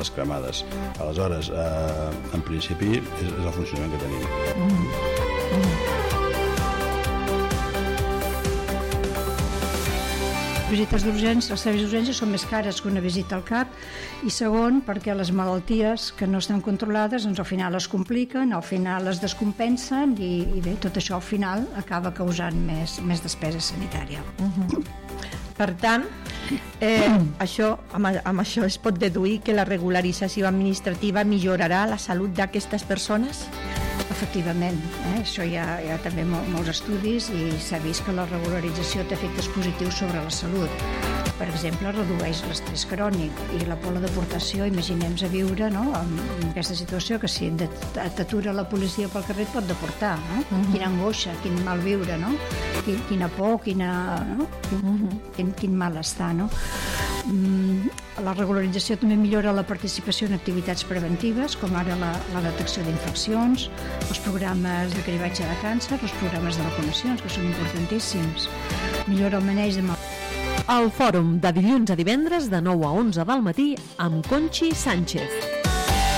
les cremades. Aleshores, en principi, és el funcionament que tenim. Visites d'urgència, els serveis d'urgència són més cares que una visita al CAP, i segon, perquè les malalties que no estan controlades doncs al final es compliquen, al final es descompensen i bé, tot això al final acaba causant més despesa sanitària. Per tant, amb això es pot deduir que la regularització administrativa millorarà la salut d'aquestes persones? Efectivament, això hi ha també molts estudis i s'ha vist que la regularització té efectes positius sobre la salut. Per exemple, redueix l'estrès crònic i la por a la deportació. Imaginem-nos a viure en aquesta situació, que si t'atura la policia pel carrer et pot deportar, no? Quina angoixa, quin mal viure, no? Quina por, quin malestar, no? La regularització també millora la participació en activitats preventives, com ara la detecció d'infeccions, els programes de cribatge de càncer, els programes de vacunacions, que són importantíssims. Millora el maneig de El fòrum de dilluns a divendres de 9 a 11 del matí amb Conxi Sánchez.